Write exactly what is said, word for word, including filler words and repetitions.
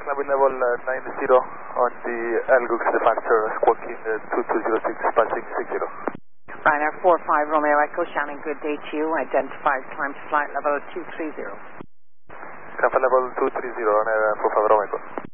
climbing level uh, nine zero on the Elgooks departure, squawking uh, two two zero six, passing six zero. Ryanair four five Romeo Echo, sounding good day to you. Identified climb to flight level two three zero. Comfort level two three zero on Air four five Romeo Echo.